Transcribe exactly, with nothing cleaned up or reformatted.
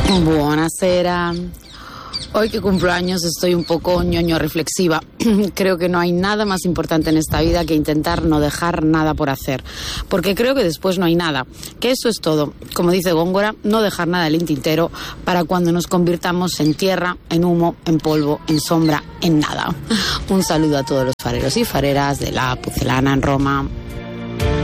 Buonasera. Hoy que cumplo años estoy un poco ñoño reflexiva. Creo que no hay nada más importante en esta vida que intentar no dejar nada por hacer. Porque creo que después no hay nada. Que eso es todo. Como dice Góngora, no dejar nada en el tintero para cuando nos convirtamos en tierra, en humo, en polvo, en sombra, en nada. Un saludo a todos los fareros y fareras de la Pucelana en Roma.